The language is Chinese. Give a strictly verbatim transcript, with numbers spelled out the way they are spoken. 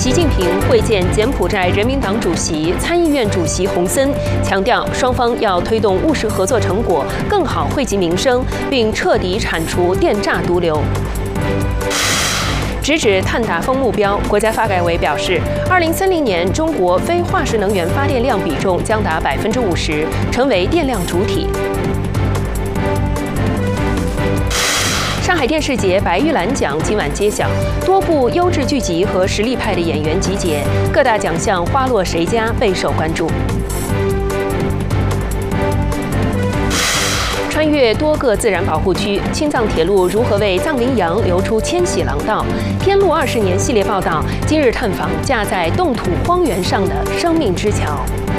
习近平会见柬埔寨人民党主席、参议院主席洪森，强调双方要推动务实合作成果，更好惠及民生，并彻底铲除电诈毒瘤。 直指碳达峰目标，国家发改委表示，二零三零年中国非化石能源发电量比重将达百分之五十，成为电量主体。上海电视节白玉兰奖今晚揭晓，多部优质剧集和实力派的演员集结，各大奖项花落谁家备受关注。 穿越多个自然保护区，青藏铁路如何为藏羚羊留出迁徙廊道？天路二十年系列报道今日探访架在冻土荒原上的生命之桥。